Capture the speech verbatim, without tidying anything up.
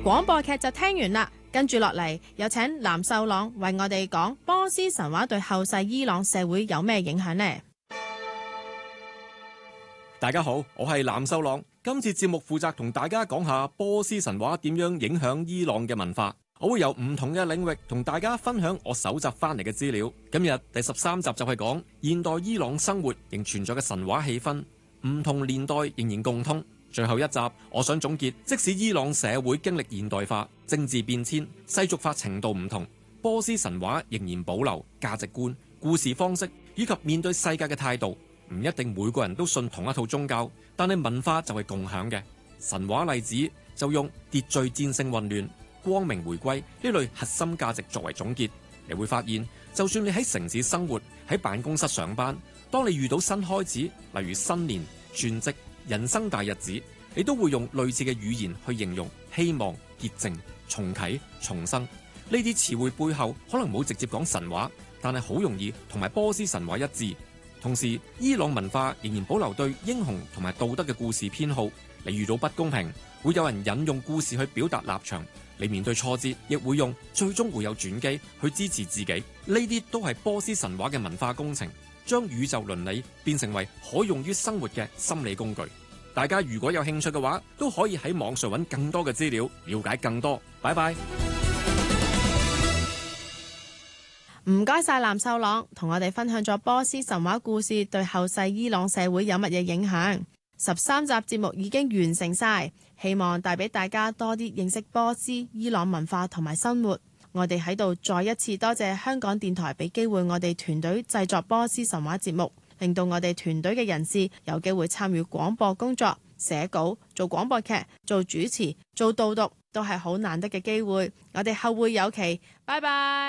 廣播劇就聽完啦，跟住落嚟有請藍秀朗為我哋講波斯神話對後世伊朗社會有咩影響呢？ 大家好，我係藍秀朗，今次節目負責同大家講下波斯神話點樣影響伊朗嘅文化。我會由唔同嘅領域同大家分享我搜集翻嚟嘅資料。今日第十三集就係講現代伊朗生活仍存在嘅神話氣氛，唔同年代仍然共通。最後一集，我想總結，即使伊朗社會經歷現代化、政治變遷、世俗化程度唔同，波斯神話仍然保留價值觀、故事方式以及面對世界嘅態度。唔一定每個人都信同一套宗教，但係文化就係共享嘅。神話例子就用秩序戰勝混亂、光明回歸呢類核心價值作為總結。你會發現，就算你喺城市生活、喺辦公室上班，當你遇到新開始，例如新年、轉職、人生大日子，你都會用類似嘅語言去形容希望、潔淨、重啟、重生。呢啲詞彙背後可能冇直接講神話，但係好容易同埋波斯神話一致。同時，伊朗文化仍然保留對英雄同埋道德嘅故事偏好。你遇到不公平，會有人引用故事去表達立場；你面對挫折，亦會用最終會有轉機去支持自己。呢啲都係波斯神話嘅文化工程，將宇宙倫理變成為可用於生活嘅心理工具。大家如果有興趣嘅話，都可以喺網上揾更多嘅資料，了解更多。拜拜。 唔該晒藍秀朗，同我哋分享咗波斯神話故事對後世伊朗社會有乜嘢影響。十三集節目已經完成晒，希望帶俾大家多啲認識波斯、伊朗文化同埋生活。我哋喺度再一次多謝香港電台俾機會我哋團隊製作波斯神話節目，令到我哋團隊嘅人士有機會參與廣播工作、寫稿、做廣播劇、做主持、做導讀，都係好難得嘅機會。我哋後會有期，拜拜。